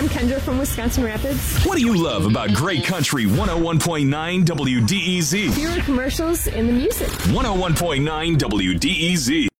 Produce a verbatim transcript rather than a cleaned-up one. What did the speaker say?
I'm Kendra from Wisconsin Rapids. What do you love about Great Country one oh one point nine W D E Z? Fewer commercials in the music. one oh one point nine W D E Z.